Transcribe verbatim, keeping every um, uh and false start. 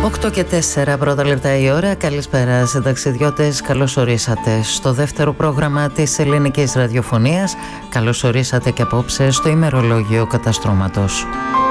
οκτώ και τέσσερα πρώτα λεπτά η ώρα. Καλησπέρα σε ταξιδιώτες. Καλώς ορίσατε στο δεύτερο πρόγραμμα της ελληνικής ραδιοφωνίας. Καλώς ορίσατε και απόψε στο ημερολόγιο καταστρώματος.